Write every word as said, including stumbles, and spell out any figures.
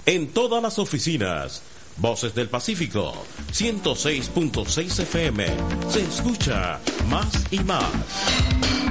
En todas las oficinas, Voces del Pacífico, ciento seis punto seis F M, se escucha más y más.